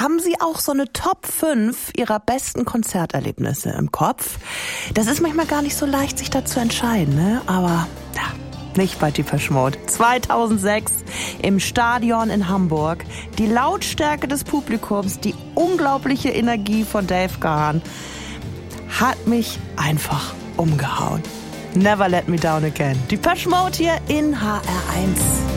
Haben Sie auch so eine Top 5 Ihrer besten Konzerterlebnisse im Kopf? Das ist manchmal gar nicht so leicht, sich da zu entscheiden, ne? Aber ja, nicht bei Depeche Mode. 2006 im Stadion in Hamburg. Die Lautstärke des Publikums, die unglaubliche Energie von Dave Gahan hat mich einfach umgehauen. Never Let Me Down Again. Depeche Mode hier in HR1.